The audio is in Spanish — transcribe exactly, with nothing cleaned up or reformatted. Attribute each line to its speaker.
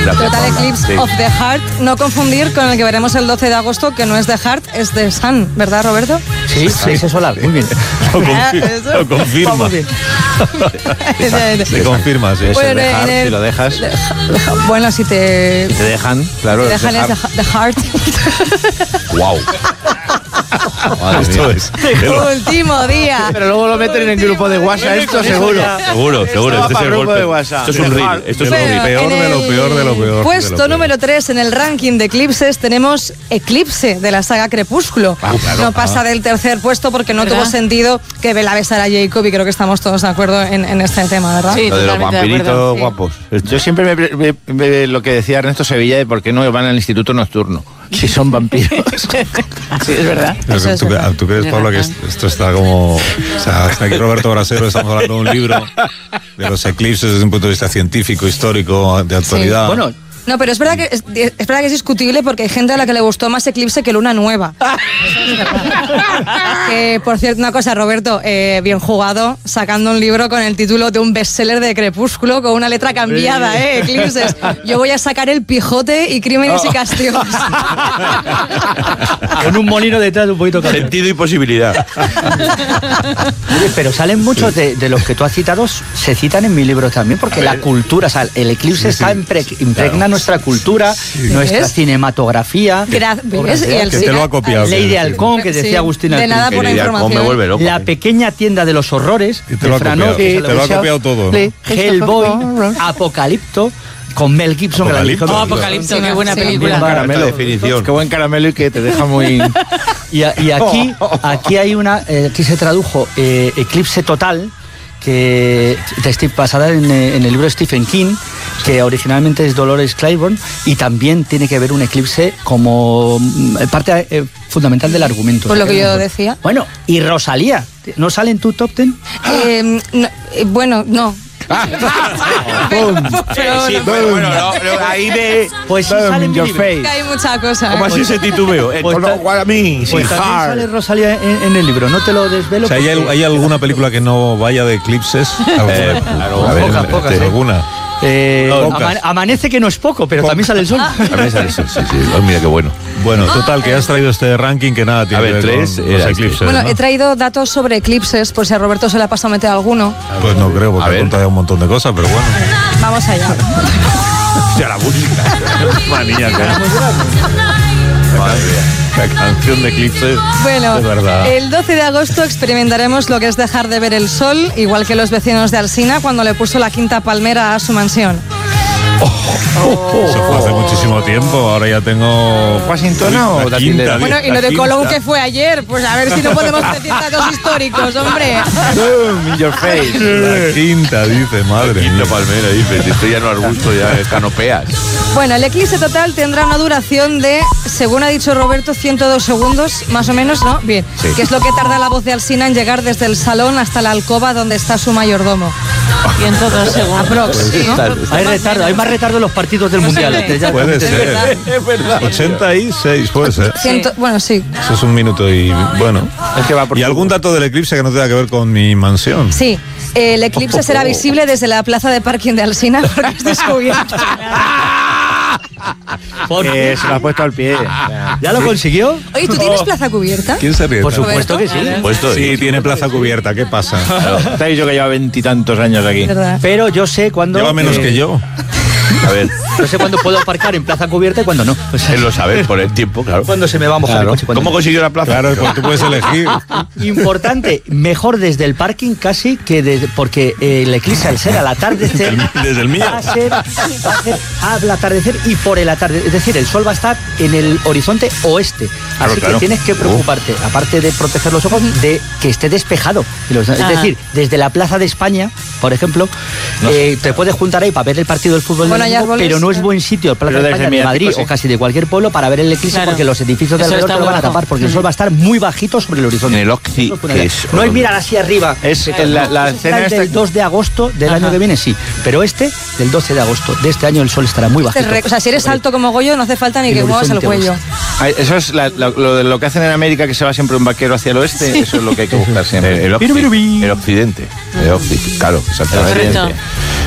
Speaker 1: Total Eclipse sí. of the Heart, no confundir con el que veremos el doce de agosto, que no es de Heart, es de Sun, ¿verdad, Roberto?
Speaker 2: Sí, sí, es solar, muy bien.
Speaker 3: Lo, confi- lo confirma. Se confirma, sí.
Speaker 4: Bueno, es el de Heart, el, si lo dejas.
Speaker 1: De, bueno, si te...
Speaker 4: Si te dejan, claro.
Speaker 1: Si te dejan es de Heart.
Speaker 4: Wow.
Speaker 3: Esto es.
Speaker 1: Último día.
Speaker 4: Pero luego lo meten en el grupo de WhatsApp, esto seguro.
Speaker 3: Seguro, seguro. Este es el golpe.
Speaker 4: De WhatsApp.
Speaker 3: Esto es un reel. Esto es
Speaker 1: bueno,
Speaker 3: lo peor de lo peor de lo peor.
Speaker 1: Puesto número tres en el ranking de eclipses tenemos Eclipse de la saga Crepúsculo. Ah, claro. No pasa ah. del tercer puesto porque no ¿verdad? Tuvo sentido que Bella besara a Jacob y creo que estamos todos de acuerdo en, en este tema, ¿verdad?
Speaker 4: Sí, lo de los vampiritos sí. guapos. Yo siempre me, me, me, lo que decía Ernesto Sevilla de por qué no van al instituto nocturno. Si son vampiros. Sí, es verdad.
Speaker 3: Eso es ¿Tú, verdad. ¿Tú crees, Pablo, que esto está como... O sea, hasta aquí Roberto Brasero estamos hablando de un libro de los eclipses desde un punto de vista científico, histórico, de actualidad.
Speaker 1: Sí. Bueno... No, pero es verdad, que es, es verdad que es discutible porque hay gente a la que le gustó más Eclipse que Luna Nueva. Eso es verdad. Que, por cierto, una cosa, Roberto, eh, bien jugado, sacando un libro con el título de un bestseller de Crepúsculo con una letra cambiada, sí. ¿eh? Eclipses. Yo voy a sacar El Pijote y Crímenes oh. y Castigos.
Speaker 2: Con un molino detrás de un poquito de
Speaker 4: sentido y posibilidad.
Speaker 2: Oye, pero salen muchos de, de los que tú has citado, se citan en mi libro también, porque la cultura, o sea, el eclipse sí, está sí. Impre- impregna claro. nuestra cultura, sí. nuestra ¿ves? Cinematografía.
Speaker 1: Gra- ¿ves? Y el
Speaker 3: que te lo ha copiado.
Speaker 2: Ley de Halcón, que decía sí. Agustín
Speaker 1: de nada por la información.
Speaker 4: Me vuelve loco.
Speaker 2: La pequeña tienda de los horrores.
Speaker 3: Y te lo ha copiado, te lo ha copiado todo. ¿No?
Speaker 2: Hellboy, Apocalipto. Con Mel Gibson.
Speaker 5: Apocalipto, oh, Apocalipto sí, qué buena sí, película.
Speaker 4: Caramelo, definición. Qué buen caramelo y que te deja muy...
Speaker 2: y, y aquí, aquí hay una, eh, aquí se tradujo eh, Eclipse Total, que de, basada en, en el libro de Stephen King, que originalmente es Dolores Claiborne, y también tiene que ver un eclipse como parte eh, fundamental del argumento.
Speaker 1: Por lo que yo decía.
Speaker 2: Bueno, y Rosalía, ¿no sale en tu top ten?
Speaker 1: Eh, no, eh, bueno, no.
Speaker 4: pero, sí, pero bueno, no, no, ahí de
Speaker 2: pues sí sale en
Speaker 4: your face.
Speaker 1: Hay mucha cosa.
Speaker 4: ¿Cómo
Speaker 1: ¿eh?
Speaker 4: así ese titubeo? Eh,
Speaker 2: pues
Speaker 4: con lo cual a mí,
Speaker 2: pues
Speaker 4: sin
Speaker 2: también sale Rosalía en, en el libro, no te lo desvelo.
Speaker 3: O sea, ¿hay, ¿hay alguna película que no vaya de eclipses?
Speaker 4: eh, claro,
Speaker 3: a ver,
Speaker 2: pocas, pocas.
Speaker 3: ¿sí? ¿Alguna?
Speaker 2: Eh, ama- amanece que no es poco, pero pocas. También sale el sol.
Speaker 4: También sale el sol, sí, sí. Oh, mira qué bueno.
Speaker 3: Bueno, total, que has traído este ranking que nada tiene
Speaker 4: a ver,
Speaker 3: que ver
Speaker 4: tres,
Speaker 3: con los eclipses.
Speaker 1: Bueno,
Speaker 3: ¿no?
Speaker 1: he traído datos sobre eclipses, por si a Roberto se le ha pasado a meter alguno.
Speaker 3: Pues no creo, porque ha contado un montón de cosas, pero bueno.
Speaker 1: Vamos allá.
Speaker 4: Hostia, la música.
Speaker 3: Maníaca. Madre mía. La canción de eclipse.
Speaker 1: Bueno,
Speaker 3: es verdad.
Speaker 1: El doce de agosto experimentaremos lo que es dejar de ver el sol, igual que los vecinos de Alsina cuando le puso la quinta palmera a su mansión.
Speaker 3: Oh, oh, oh. Eso fue hace muchísimo tiempo, ahora ya tengo...
Speaker 4: ¿Washington o
Speaker 3: la quinta?
Speaker 1: Bueno, y lo de Colón que fue ayer, pues a ver si no podemos decir datos históricos, hombre.
Speaker 4: Boom, in your face.
Speaker 3: La quinta, dice, madre.
Speaker 4: La quinta palmera, dice, esto ya no arbusto, ya canopeas.
Speaker 1: Bueno, el eclipse total tendrá una duración de, según ha dicho Roberto, ciento dos segundos, más o menos, ¿no? Bien, sí. Que es lo que tarda la voz de Alsina en llegar desde el salón hasta la alcoba donde está su mayordomo.
Speaker 5: ciento dos segundos.
Speaker 1: Aprox, ¿no?
Speaker 2: Hay retardo, hay más retardo en los partidos del Mundial.
Speaker 3: No puede ser.
Speaker 4: Es verdad.
Speaker 3: ochenta y seis puede ser.
Speaker 1: Ciento, bueno, sí.
Speaker 3: Eso es un minuto y bueno.
Speaker 4: Es que va por
Speaker 3: ¿Y algún dato del eclipse que no tenga que ver con mi mansión?
Speaker 1: Sí. El eclipse será visible desde la plaza de parking de Alsina porque es descubierto.
Speaker 4: Porque se lo ha puesto al pie.
Speaker 2: ¿Ya lo consiguió?
Speaker 1: Oye, ¿tú tienes plaza cubierta?
Speaker 3: ¿Quién se ríe?
Speaker 2: Por supuesto que sí.
Speaker 3: Puesto, sí, tiene plaza cubierta. ¿Qué pasa?
Speaker 4: Claro. Te he dicho que lleva veintitantos años aquí.
Speaker 1: ¿Verdad?
Speaker 2: Pero yo sé cuándo...
Speaker 3: Lleva menos eh, que yo.
Speaker 4: A ver.
Speaker 2: Yo sé cuándo puedo aparcar en plaza cubierta y cuándo no.
Speaker 4: O sea, él lo sabe por el tiempo, claro.
Speaker 2: Cuando se me va a mojar
Speaker 4: claro.
Speaker 2: el coche.
Speaker 4: ¿Cómo
Speaker 2: no?
Speaker 4: consiguió la plaza?
Speaker 3: Claro, porque tú puedes elegir.
Speaker 2: Importante, mejor desde el parking casi que desde, porque eh, el eclipse al ser al atardecer
Speaker 3: desde el mío
Speaker 2: va a ser, va a ser al atardecer y por el atardecer, es decir, el sol va a estar en el horizonte oeste,
Speaker 4: claro,
Speaker 2: así
Speaker 4: claro.
Speaker 2: que tienes que preocuparte, uh. aparte de proteger los ojos, de que esté despejado. Es
Speaker 1: Ajá.
Speaker 2: decir, desde la Plaza de España, por ejemplo, no eh, sé. te puedes juntar ahí para ver el partido del fútbol,
Speaker 1: bueno,
Speaker 2: del mundo, pero no es buen sitio el Plaza de España de Madrid sí. o casi de cualquier pueblo para ver el eclipse, claro. porque los edificios de alrededor te lo van a tapar, porque mm. el sol va a estar muy bajito sobre el horizonte.
Speaker 4: En el Occi, que es...
Speaker 2: No es mirar hacia arriba.
Speaker 4: Es el, la, la escena
Speaker 2: del
Speaker 4: esta...
Speaker 2: dos de agosto del Ajá. año que viene, sí. Pero este, del doce de agosto de este año, el sol estará muy bajito.
Speaker 1: O sea, si eres alto como Goyo, no hace falta ni que muevas el cuello.
Speaker 4: Ay, eso es la, la, lo, lo que hacen en América, que se va siempre un vaquero hacia el oeste. Sí. Eso es lo que hay que buscar siempre. El, el, occi, el occidente. El occidente, claro, exactamente.